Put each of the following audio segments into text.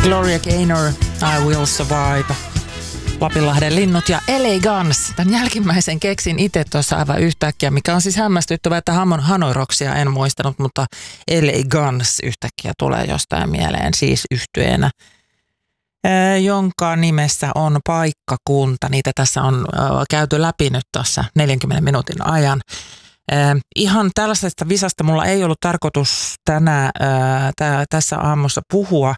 Gloria Gaynor, I Will Survive. Lapinlahden linnut ja LA Guns. Tämän jälkimmäisen keksin itse tuossa aivan yhtäkkiä, mikä on siis hämmästyttävää, että Hanoi Rocksia en muistanut, mutta LA Guns yhtäkkiä tulee jostain mieleen, siis yhtyeenä, jonka nimessä on paikkakunta. Niitä tässä on käyty läpi nyt tuossa 40 minuutin ajan. Ihan tällaisesta visasta mulla ei ollut tarkoitus tässä aamussa puhua,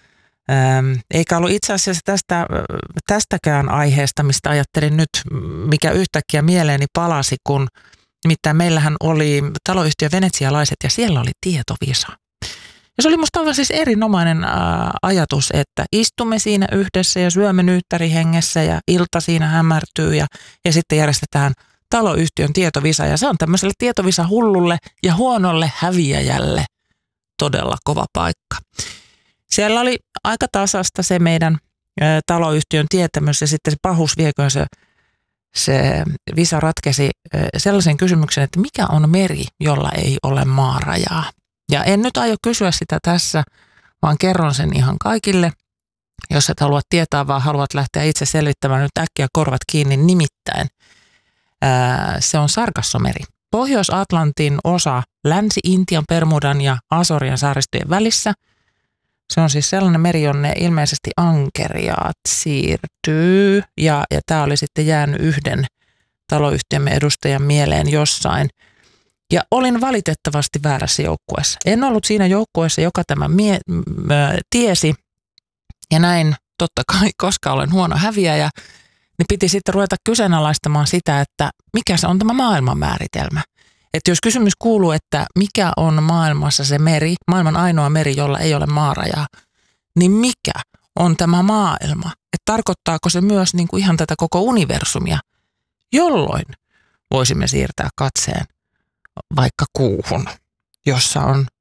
eikä ollut itse asiassa tästäkään aiheesta, mistä ajattelin nyt, mikä yhtäkkiä mieleeni palasi, kun nimittäin meillähän oli taloyhtiö Venetsialaiset ja siellä oli tietovisa. Ja se oli musta aivan siis erinomainen ajatus, että istumme siinä yhdessä ja syömme nyyttärihengessä ja ilta siinä hämärtyy ja sitten järjestetään taloyhtiön tietovisa. Ja se on tämmöiselle tietovisa-hullulle ja huonolle häviäjälle todella kova paikka. Siellä oli aika tasasta se meidän taloyhtiön tietämys ja sitten se pahuus vieköön se visa ratkesi sellaisen kysymyksen, että mikä on meri, jolla ei ole maarajaa. Ja en nyt aio kysyä sitä tässä, vaan kerron sen ihan kaikille. Jos et halua tietää, vaan haluat lähteä itse selvittämään nyt äkkiä korvat kiinni, nimittäin se on Sargassomeri. Pohjois-Atlantin osa Länsi-Intian, Bermudan ja Azorian saaristojen välissä. Se on siis sellainen meri, jonne ilmeisesti ankeriaat siirtyy ja tämä oli sitten jäänyt yhden taloyhtiömme edustajan mieleen jossain. Ja olin valitettavasti väärässä joukkueessa. En ollut siinä joukkueessa, joka tämän tiesi ja näin totta kai, koska olen huono häviäjä, niin piti sitten ruveta kyseenalaistamaan sitä, että mikä se on tämä maailman määritelmä. Että jos kysymys kuuluu, että mikä on maailmassa se meri, maailman ainoa meri, jolla ei ole maarajaa, niin mikä on tämä maailma? Että tarkoittaako se myös niin kuin ihan tätä koko universumia, jolloin voisimme siirtää katseen vaikka kuuhun, jossa on